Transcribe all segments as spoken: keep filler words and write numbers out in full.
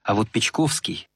А вот Печковский...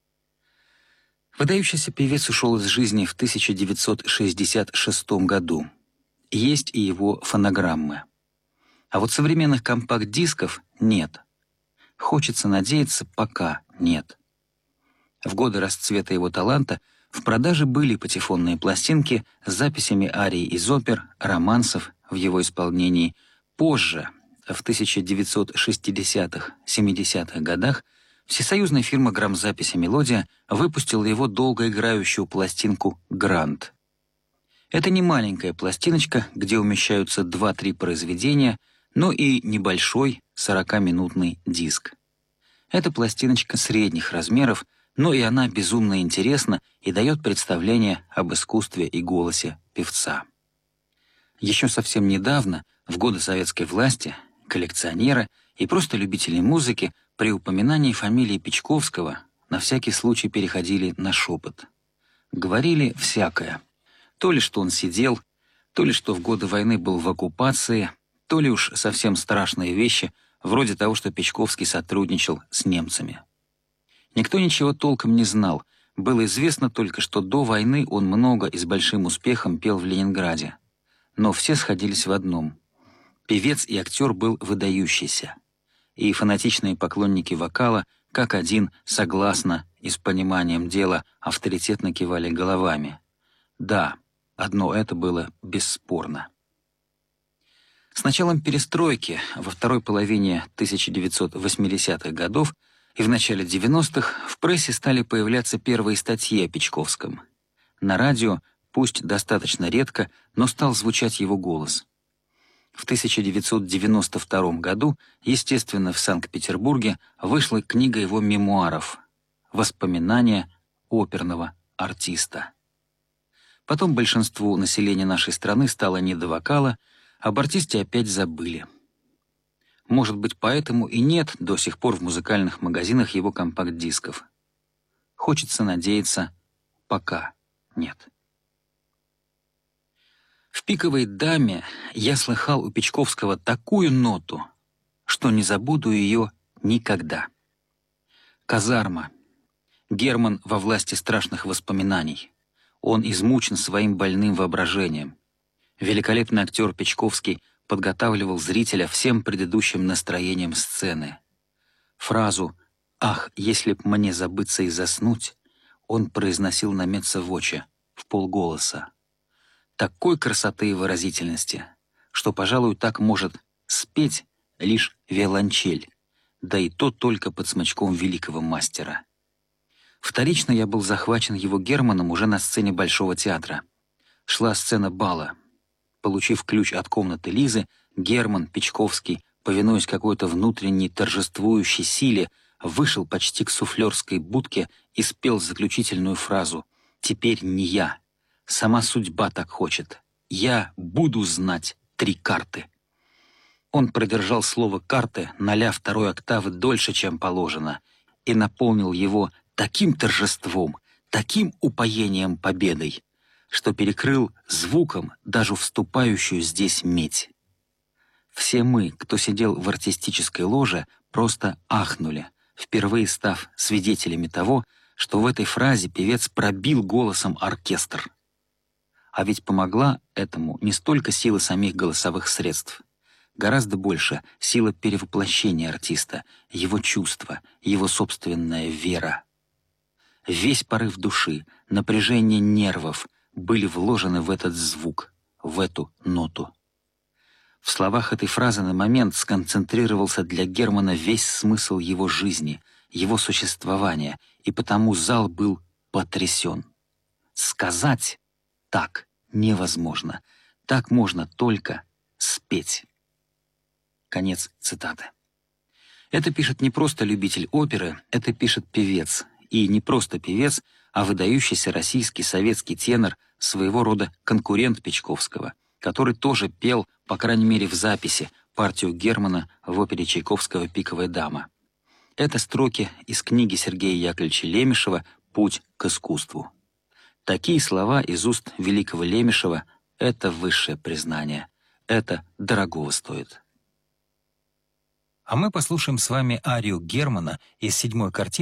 Выдающийся певец ушел из жизни в тысяча девятьсот шестьдесят шестом году. Есть и его фонограммы. А вот современных компакт-дисков нет. Хочется надеяться, пока нет. В годы расцвета его таланта в продаже были патефонные пластинки с записями арий из опер, романсов в его исполнении. Позже, в тысяча девятьсот шестидесятых-семидесятых годах, всесоюзная фирма грамзаписи «Мелодия» выпустила его долгоиграющую пластинку «Грант». Это не маленькая пластиночка, где умещаются два-три произведения, но и небольшой сорокаминутный диск. Это пластиночка средних размеров, но и она безумно интересна и дает представление об искусстве и голосе певца. Еще совсем недавно, в годы советской власти, коллекционеры и просто любители музыки при упоминании фамилии Печковского на всякий случай переходили на шепот. Говорили всякое. То ли что он сидел, то ли что в годы войны был в оккупации, то ли уж совсем страшные вещи, вроде того, что Печковский сотрудничал с немцами. Никто ничего толком не знал. Было известно только, что до войны он много и с большим успехом пел в Ленинграде. Но все сходились в одном. Певец и актер был выдающийся. И фанатичные поклонники вокала, как один, согласно и с пониманием дела, авторитетно кивали головами. Да, одно это было бесспорно. С началом перестройки во второй половине тысяча девятьсот восьмидесятых годов и в начале девяностых в прессе стали появляться первые статьи о Печковском. На радио, пусть достаточно редко, но стал звучать его голос. В тысяча девятьсот девяносто втором году, естественно, в Санкт-Петербурге вышла книга его мемуаров «Воспоминания оперного артиста». Потом большинству населения нашей страны стало не до вокала, об артисте опять забыли. Может быть, поэтому и нет до сих пор в музыкальных магазинах его компакт-дисков. Хочется надеяться, пока нет. В «Пиковой даме» я слыхал у Печковского такую ноту, что не забуду ее никогда. Казарма. Герман во власти страшных воспоминаний. Он измучен своим больным воображением. Великолепный актер Печковский подготавливал зрителя всем предыдущим настроением сцены. Фразу «Ах, если б мне забыться и заснуть» он произносил на меццо-воче, в полголоса. Такой красоты и выразительности, что, пожалуй, так может спеть лишь виолончель, да и то только под смычком великого мастера. Вторично я был захвачен его Германом уже на сцене Большого театра. Шла сцена бала. Получив ключ от комнаты Лизы, Герман Печковский, повинуясь какой-то внутренней торжествующей силе, вышел почти к суфлерской будке и спел заключительную фразу «Теперь не я. Сама судьба так хочет. Я буду знать три карты». Он продержал слово «карты» ноля второй октавы дольше, чем положено, и наполнил его таким торжеством, таким упоением победой, что перекрыл звуком даже вступающую здесь медь. Все мы, кто сидел в артистической ложе, просто ахнули, впервые став свидетелями того, что в этой фразе певец пробил голосом оркестр. А ведь помогла этому не столько сила самих голосовых средств, гораздо больше сила перевоплощения артиста, его чувства, его собственная вера. Весь порыв души, напряжение нервов были вложены в этот звук, в эту ноту. В словах этой фразы на момент сконцентрировался для Германа весь смысл его жизни, его существования, и потому зал был потрясен. Сказать так невозможно. Так можно только спеть. Конец цитаты. Это пишет не просто любитель оперы, это пишет певец. И не просто певец, а выдающийся российский советский тенор, своего рода конкурент Печковского, который тоже пел, по крайней мере в записи, партию Германа в опере Чайковского «Пиковая дама». Это строки из книги Сергея Яковлевича Лемешева «Путь к искусству». Такие слова из уст великого Лемешева — это высшее признание. Это дорогого стоит. А мы послушаем с вами арию Германа из седьмой картины